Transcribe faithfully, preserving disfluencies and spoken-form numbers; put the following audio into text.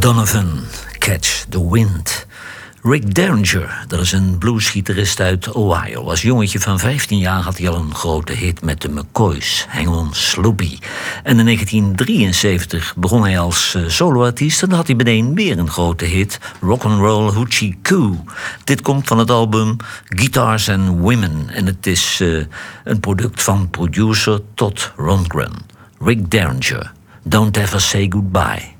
Donovan, Catch the Wind. Rick Derringer, dat is een bluesgitarist uit Ohio. Als jongetje van vijftien jaar had hij al een grote hit met de McCoys, Hang On Sloopy. En in negentien drieënzeventig begon hij als uh, soloartiest en dan had hij meteen weer een grote hit, Rock'n'Roll Hoochie Coo. Dit komt van het album Guitars and Women en het is uh, een product van producer Todd Rundgren. Rick Derringer, Don't Ever Say Goodbye.